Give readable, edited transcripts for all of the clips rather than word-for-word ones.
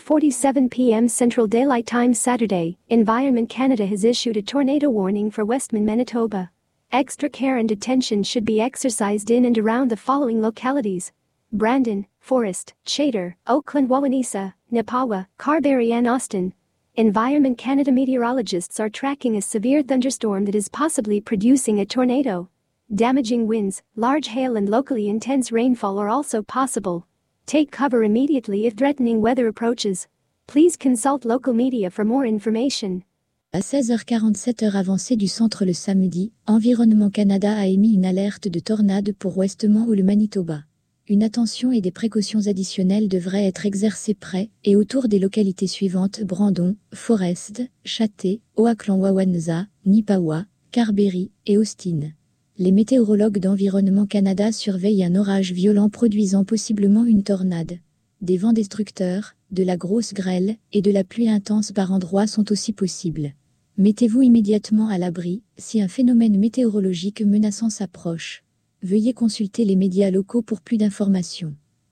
8:47 p.m. Central Daylight Time Saturday, Environment Canada has issued a tornado warning for Westman, Manitoba. Extra care and attention should be exercised in and around the following localities: Brandon, Forest, Chater, Oakland, Wawanesa, Nepawa, Carberry and Austin. Environment Canada meteorologists are tracking a severe thunderstorm that is possibly producing a tornado. Damaging winds, large hail and locally intense rainfall are also possible. Take cover immediately if threatening weather approaches. Please consult local media for more information. À 16h47 heure avancée du centre le samedi, Environnement Canada a émis une alerte de tornade pour Westman ou le Manitoba. Une attention et des précautions additionnelles devraient être exercées près et autour des localités suivantes: Brandon, Forest, Chaté, Oakland-Wawanesa, Nepawa, Carberry et Austin. Les météorologues d'Environnement Canada surveillent un orage violent produisant possiblement une tornade. Des vents destructeurs, de la grosse grêle et de la pluie intense par endroits sont aussi possibles. Mettez-vous immédiatement à l'abri si un phénomène météorologique menaçant s'approche. Veuillez consulter les médias locaux pour plus d'informations.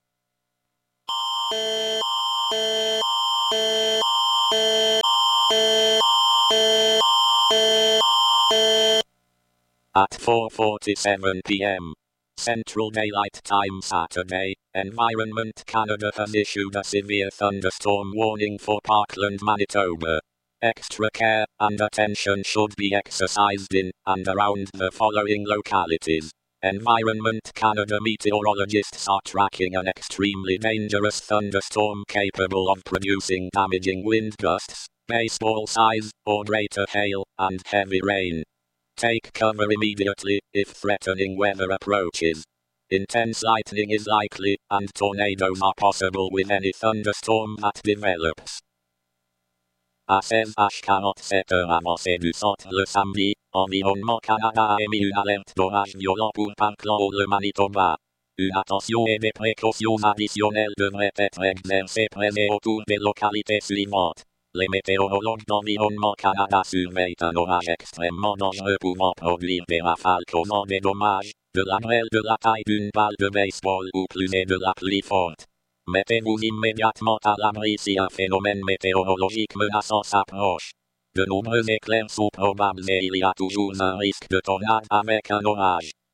At 4:47 p.m. Central Daylight Time Saturday, Environment Canada has issued a severe thunderstorm warning for Parkland, Manitoba. Extra care and attention should be exercised in and around the following localities. Environment Canada meteorologists are tracking an extremely dangerous thunderstorm capable of producing damaging wind gusts, baseball size or greater hail, and heavy rain. Take cover immediately if threatening weather approaches. Intense lightning is likely, and tornadoes are possible with any thunderstorm that develops. À 16h47 heure avancée du centre le samedi, Environnement Canada a émis une alerte d'orage violent pour Parkland ou le Manitoba. Une attention et des précautions additionnelles devraient être exercées près et autour des localités suivantes. Les météorologues d'Environnement Canada surveillent un orage extrêmement dangereux pouvant produire des rafales causant des dommages, de la grêle de la taille d'une balle de baseball ou plus et de la pluie forte. Mettez-vous immédiatement à l'abri si un phénomène météorologique menaçant s'approche. De nombreux éclairs sont probables et il y a toujours un risque de tornade avec un orage.